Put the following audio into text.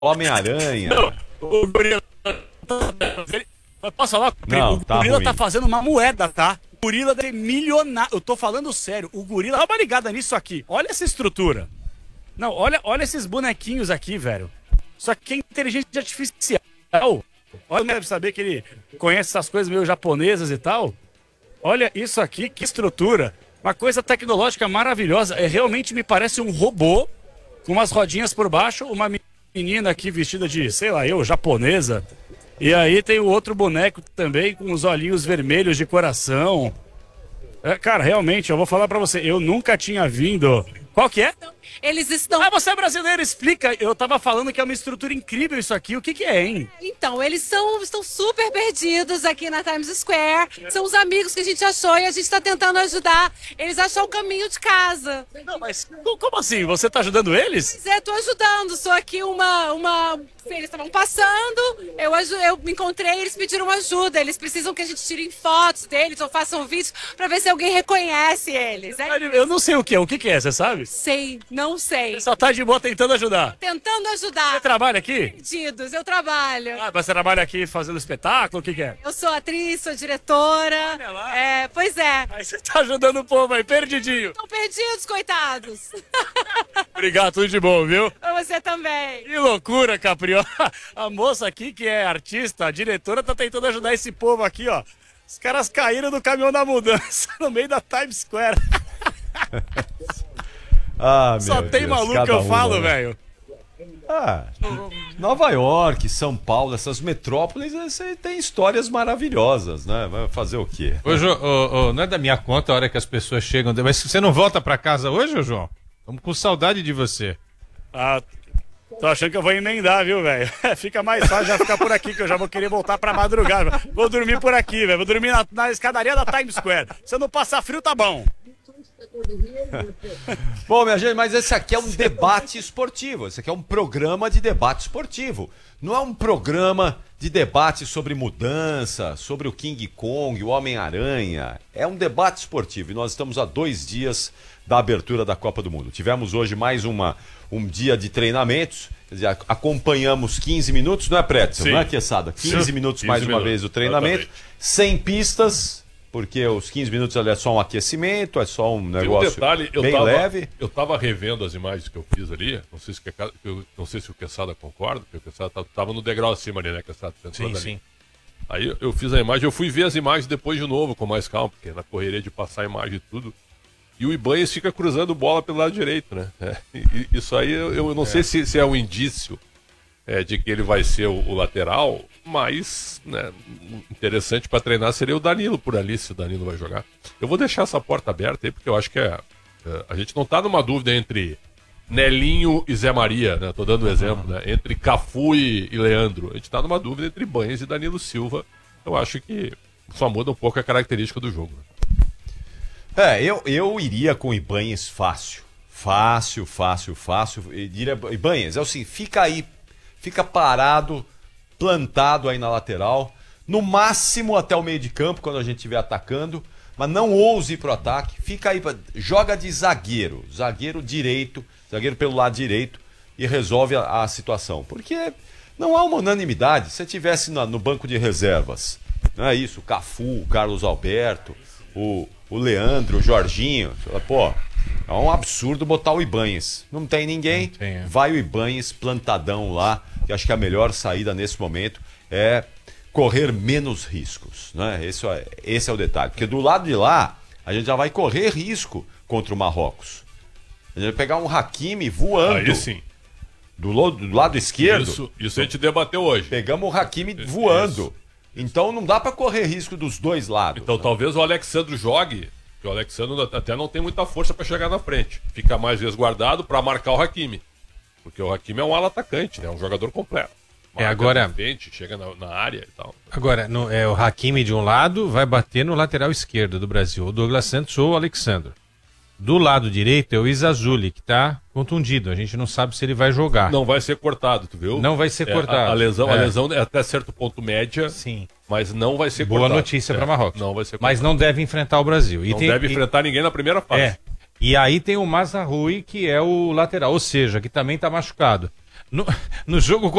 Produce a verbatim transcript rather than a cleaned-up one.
Homem-Aranha. O gorila. Posso falar? Não, o tá gorila ruim. tá fazendo uma moeda, tá? O gorila é milionário. Eu tô falando sério. O gorila. Dá uma ligada nisso aqui. Olha essa estrutura. Não, olha, olha esses bonequinhos aqui, velho. Isso aqui é inteligência artificial. Olha, deve saber que ele conhece essas coisas meio japonesas e tal. Olha isso aqui, que estrutura. Uma coisa tecnológica maravilhosa. É, realmente me parece um robô com umas rodinhas por baixo, uma menina aqui vestida de, sei lá, eu, japonesa. E aí tem o outro boneco também com os olhinhos vermelhos de coração. É, cara, realmente, eu vou falar pra você, eu nunca tinha vindo... Qual que é? Eles estão... Ah, você é brasileiro, explica. Eu tava falando que é uma estrutura incrível isso aqui. O que que é, hein? Então, eles são, estão super perdidos aqui na Times Square. São os amigos que a gente achou e a gente tá tentando ajudar eles a achar o caminho de casa. Não, mas como assim? Você tá ajudando eles? Pois é, tô ajudando. Sou aqui uma... uma... Eles estavam passando, eu, aju... eu me encontrei, eles pediram ajuda. Eles precisam que a gente tire fotos deles ou façam vídeos pra ver se alguém reconhece eles. É... Eu não sei o que é. O que que é, você sabe? Sei, não sei. Você só tá de boa tentando ajudar. Tentando ajudar. Você trabalha aqui? Perdidos, eu trabalho. Ah, mas você trabalha aqui fazendo espetáculo? O que que é? Eu sou atriz, sou diretora. Olha lá. É, pois é. Aí você tá ajudando o povo aí, perdidinho. Estão perdidos, coitados. Obrigado, tudo de bom, viu? Pra você também. Que loucura, Capri. A moça aqui, que é artista, a diretora, tá tentando ajudar esse povo aqui, ó. Os caras caíram do caminhão da mudança no meio da Times Square. Ah, meu Só tem Deus, maluco cada que eu uma, falo, né? velho. Ah, Nova York, São Paulo, essas metrópoles, você tem histórias maravilhosas, né? Vai fazer o quê? Hoje, ô, ô, não é da minha conta a hora que as pessoas chegam. Mas você não volta pra casa hoje, ô João? Estamos com saudade de você. Ah, tô achando que eu vou emendar, viu, velho? Fica mais fácil já ficar por aqui, que eu já vou querer voltar pra madrugada. Vou dormir por aqui, velho. Vou dormir na, na escadaria da Times Square. Se eu não passar frio, tá bom. Bom, minha gente, mas esse aqui é um debate esportivo. Esse aqui é um programa de debate esportivo. Não é um programa de debate sobre mudança, sobre o King Kong, o Homem-Aranha. É um debate esportivo. E nós estamos a dois dias da abertura da Copa do Mundo. Tivemos hoje mais uma, um dia de treinamentos. Quer dizer, acompanhamos quinze minutos, não é, Pretzel? Não é, Queçada? quinze Sim. minutos quinze mais uma minutos, vez o treinamento. exatamente. Sem pistas, porque os quinze minutos ali é só um aquecimento, é só um Tem um negócio detalhe, eu bem tava, leve. eu tava revendo as imagens que eu fiz ali, não sei se, que- eu, não sei se o Quesada concorda, porque o Quesada tava, tava no degrau acima ali, né, Quesada? Sim, sim. Aí eu, eu fiz a imagem, eu fui ver as imagens depois de novo, com mais calma, porque na correria de passar a imagem e tudo, e o Ibanez fica cruzando bola pelo lado direito, né? É, e- e isso aí eu, eu não sei se, se é um indício é, de que ele vai ser o, o lateral, mas né, interessante para treinar seria o Danilo por ali, se o Danilo vai jogar. Eu vou deixar essa porta aberta aí, porque eu acho que é, é, a gente não tá numa dúvida entre Nelinho e Zé Maria, né? Tô dando um exemplo, né? Entre Cafu e, e Leandro. A gente tá numa dúvida entre Ibanez e Danilo Silva. Eu acho que só muda um pouco a característica do jogo. Né? É, eu, eu iria com o Ibanez fácil. Fácil, fácil, fácil. Eu diria, Ibanez, é o seguinte, fica aí, fica parado, plantado aí na lateral, no máximo até o meio de campo, quando a gente estiver atacando, mas não ouse ir pro ataque, fica aí, pra- joga de zagueiro, zagueiro direito, zagueiro pelo lado direito, e resolve a, a situação. Porque não há uma unanimidade. Se você tivesse na- no banco de reservas, não é isso, o Cafu, o Carlos Alberto, o, o Leandro, o Jorginho, você fala, pô, é um absurdo botar o Ibanez. Não tem ninguém, Não tem, é. vai o Ibanez plantadão lá, que acho que a melhor saída nesse momento é correr menos riscos, né? Esse é, esse é o detalhe, porque do lado de lá a gente já vai correr risco contra o Marrocos. A gente vai pegar um Hakimi voando Aí sim. do, lo- do lado esquerdo, Isso, isso a gente debateu hoje. pegamos o Hakimi voando. Então não dá pra correr risco dos dois lados. Então né? talvez o Alexandre jogue, que o Alexandre até não tem muita força para chegar na frente. Fica mais resguardado para marcar o Hakimi. Porque o Hakimi é um ala atacante, né? É um jogador completo. É, Marca agora- na frente, chega na, na área e tal. Agora, no, é, o Hakimi de um lado vai bater no lateral esquerdo do Brasil, o Douglas Santos ou o Alexandre. Do lado direito é o Isazuli, que tá contundido. A gente não sabe se ele vai jogar. Não vai ser cortado, tu viu? Não vai ser É, cortado. A, a lesão, a É. lesão é até certo ponto média, Sim. mas não vai ser Boa cortado. notícia É, para Marrocos. Não vai ser cortado. Mas não deve enfrentar o Brasil. E Não tem- deve e- enfrentar ninguém na primeira fase. É. E aí tem o Mazarrui, que é o lateral, ou seja, que também está machucado. No, no jogo